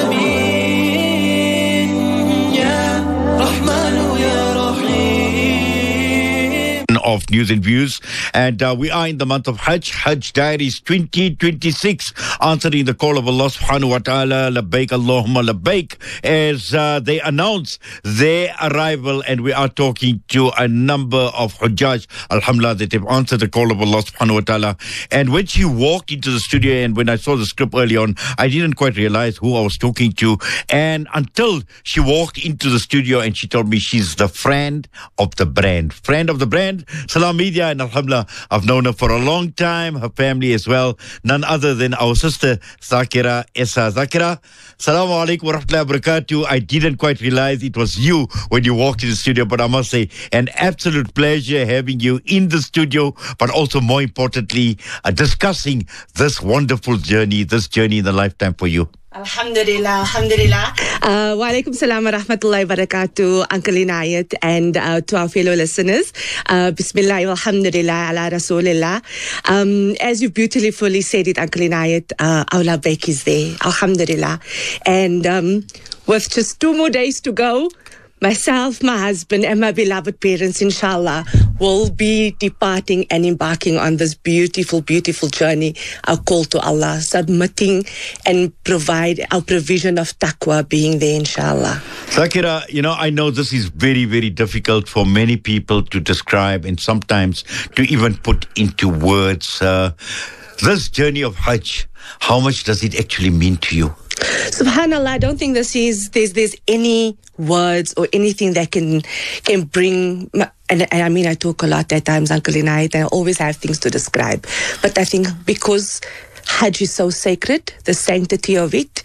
Of news and views, and uh, we are in the month of Hajj, Hajj Diaries twenty twenty-six, answering the call of Allah subhanahu wa ta'ala, labbaik Allahumma labbaik, as uh, they announce their arrival, and we are talking to a number of Hujjaj, alhamdulillah, that have answered the call of Allah subhanahu wa ta'ala. And when she walked into the studio, and when I saw the script early on, I didn't quite realize who I was talking to, and until she walked into the studio and she told me she's the friend of the brand, friend of the brand, Salam Media, and alhamdulillah, I've known her for a long time, her family as well, none other than our sister Zakira Essa. Zakira, Assalamu alaikum wa rahmatullahi wa barakatuh. I didn't quite realize it was you when you walked in the studio, but I must say, an absolute pleasure having you in the studio, but also more importantly, uh, discussing this wonderful journey, this journey in the lifetime for you. Alhamdulillah, Alhamdulillah. Uh, wa alaikum salam wa rahmatullahi wa barakatuh, Uncle Inayat, and uh, to our fellow listeners. Uh, Bismillah wa alhamdulillah ala rasulillah. Um, as you beautifully said it, Uncle Inayat, uh, our labbaik is there, alhamdulillah. And um, with just two more days to go, myself, my husband, and my beloved parents, inshallah, will be departing and embarking on this beautiful, beautiful journey, our call to Allah, submitting and provide our provision of taqwa being there, inshallah. Zakira, you know, I know this is very, very difficult for many people to describe and sometimes to even put into words. Uh, this journey of Hajj, how much does it actually mean to you? Subhanallah, I don't think this is there's there's any words or anything that can can bring. And, and I mean, I talk a lot at times, Uncle Inayat, and I always have things to describe. But I think because Hajj is so sacred, the sanctity of it,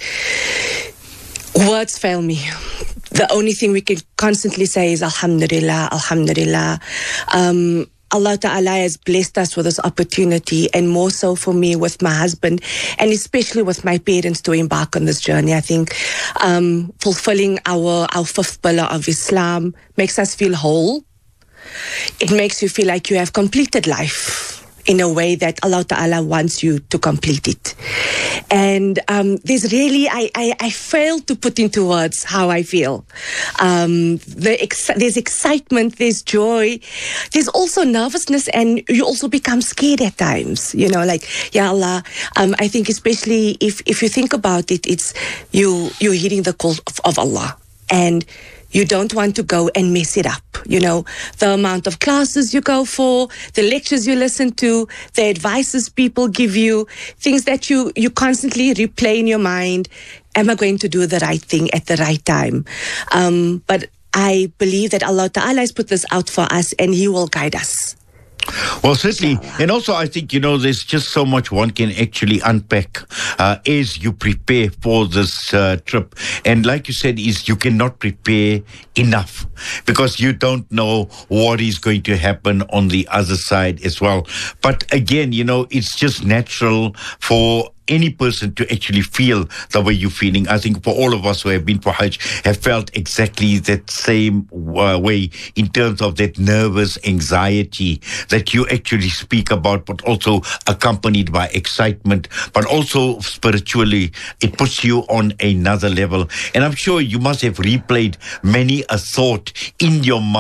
words fail me. The only thing we can constantly say is Alhamdulillah, Alhamdulillah. Um, Allah Ta'ala has blessed us with this opportunity, and more so for me with my husband, and especially with my parents, to embark on this journey. I think um, fulfilling our, our fifth pillar of Islam makes us feel whole. It makes you feel like you have completed life in a way that Allah Ta'ala wants you to complete it. And um, there's really, I, I, I fail to put into words how I feel. Um, the ex- there's excitement, there's joy, there's also nervousness, and you also become scared at times. You know, like, Ya Allah, um, I think especially if, if you think about it, it's you, you're hearing the call of, of Allah. And you don't want to go and mess it up. You know, the amount of classes you go for, the lectures you listen to, the advices people give you, things that you, you constantly replay in your mind. Am I going to do the right thing at the right time? Um, but I believe that Allah Ta'ala has put this out for us, and He will guide us Well, certainly. And also, I think, you know, there's just so much one can actually unpack uh, as you prepare for this uh, trip. And like you said, is you cannot prepare enough because you don't know what is going to happen on the other side as well. But again, you know, it's just natural for any person to actually feel the way you're feeling. I think for all of us who have been for Hajj have felt exactly that same uh, way in terms of that nervous anxiety that you actually speak about, but also accompanied by excitement, but also spiritually, it puts you on another level. And I'm sure you must have replayed many a thought in your mind